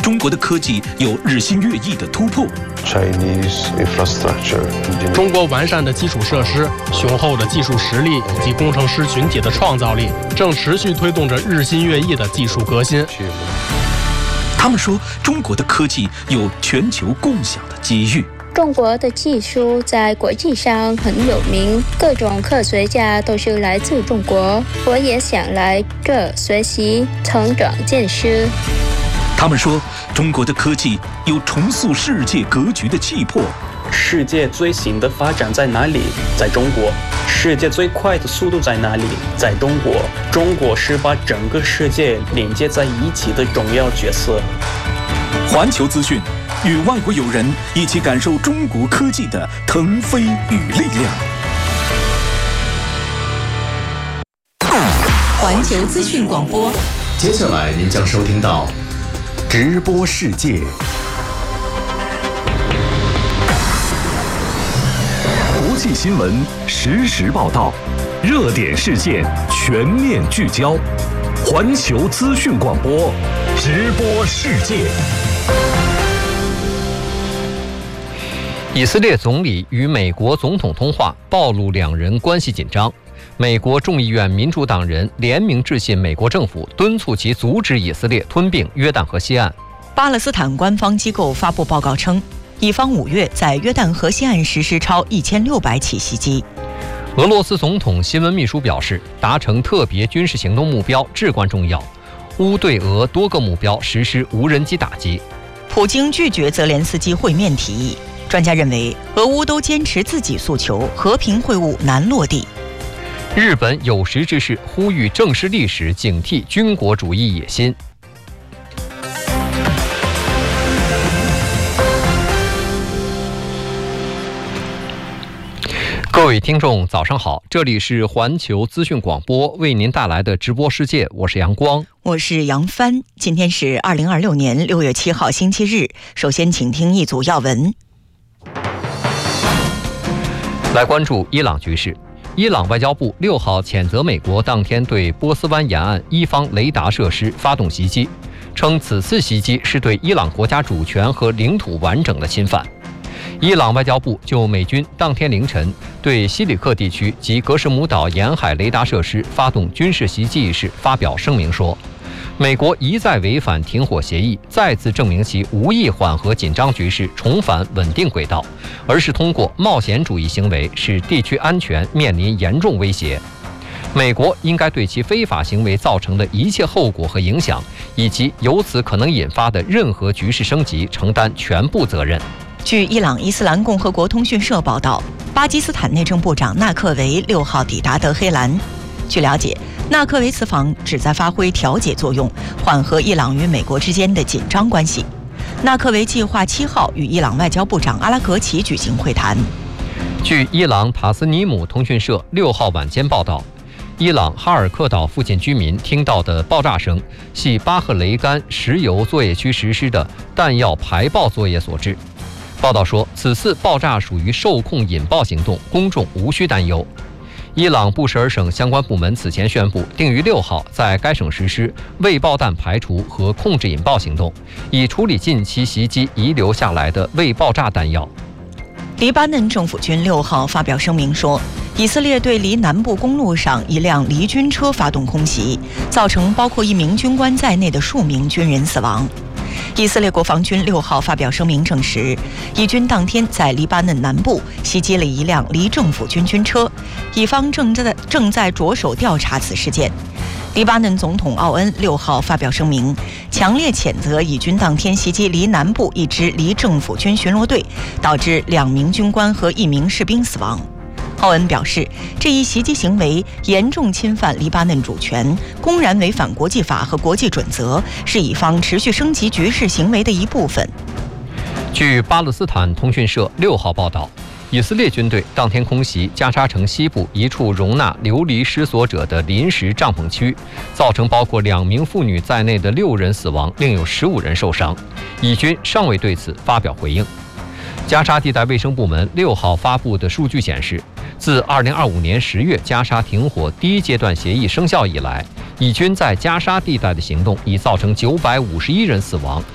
中国的科技有日新月异的突破。 中国完善的基础设施、雄厚的技术实力以及工程师群体的创造力，正持续推动着日新月异的技术革新。 他们说，中国的科技有全球共享的机遇。 中国的技术在国际上很有名，各种科学家都是来自中国。我也想来这学习、成长见识。 他们说，中国的科技有重塑世界格局的气魄。 世界最新的发展在哪里？在中国。世界最快的速度在哪里？在中国。中国是把整个世界连接在一起的重要角色。 环球资讯，与外国友人一起感受中国科技的腾飞与力量。 环球资讯广播， 接下来您将收听到直播世界。国际新闻实时报道，热点事件全面聚焦。环球资讯广播，直播世界。 以色列总理与美国总统通话，暴露两人关系紧张。美国众议院民主党人联名致信美国政府，敦促其阻止以色列吞并约旦河西岸。 巴勒斯坦官方机构发布报告称，以方5月在约旦河西岸实施超1600起袭击。 俄罗斯总统新闻秘书表示，达成特别军事行动目标至关重要。乌对俄多个目标实施无人机打击。 普京拒绝泽连斯基会面提议。专家认为，俄乌都坚持自己诉求，和平会晤难落地。 日本有识之士呼吁正视历史，警惕军国主义野心。各位听众早上好，这里是环球资讯广播为您带来的直播世界，我是阳光， 我是杨帆。今天是2026年6月7号星期日，首先请听一组要闻。 来关注伊朗局势。伊朗外交部6号谴责美国当天对波斯湾沿岸伊方雷达设施发动袭击，称此次袭击是对伊朗国家主权和领土完整的侵犯。伊朗外交部就美军当天凌晨对西里克地区及格什姆岛沿海雷达设施发动军事袭击一事发表声明说，美国一再违反停火协议，再次证明其无意缓和紧张局势，重返稳定轨道，而是通过冒险主义行为使地区安全面临严重威胁。美国应该对其非法行为造成的一切后果和影响，以及由此可能引发的任何局势升级承担全部责任。 据伊朗伊斯兰共和国通讯社报道，巴基斯坦内政部长纳克维6号抵达德黑兰。据了解，纳克维此访旨在发挥调解作用，缓和伊朗与美国之间的紧张关系。纳克维计划7号与伊朗外交部长阿拉格齐举行会谈。 据伊朗塔斯尼姆通讯社6号晚间报道，伊朗哈尔克岛附近居民听到的爆炸声系巴赫雷干石油作业区实施的弹药排爆作业所致。报道说，此次爆炸属于受控引爆行动，公众无需担忧。伊朗布什尔省相关部门此前宣布，定于6号在该省实施未爆弹排除和控制引爆行动，以处理近期袭击遗留下来的未爆炸弹药。 黎巴嫩政府军6号发表声明说，以色列对黎南部公路上一辆黎军车发动空袭，造成包括1名军官在内的数名军人死亡。以色列国防军6号发表声明证实，以军当天在黎巴嫩南部袭击了一辆黎政府军军车，以方正在着手调查此事件。黎巴嫩总统奥恩6号发表声明，强烈谴责以军当天袭击黎南部一支黎政府军巡逻队，导致2名军官和1名士兵死亡。奥恩表示，这一袭击行为严重侵犯黎巴嫩主权，公然违反国际法和国际准则，是以方持续升级局势行为的一部分。 据巴勒斯坦通讯社6号报道，以色列军队当天空袭加沙城西部一处容纳流离失所者的临时帐篷区，造成包括2名妇女在内的6人死亡，另有15人受伤。以军尚未对此发表回应。加沙地带卫生部门6号发布的数据显示，自2025年10月加沙停火第一阶段协议生效以来，以军在加沙地带的行动已造成951人死亡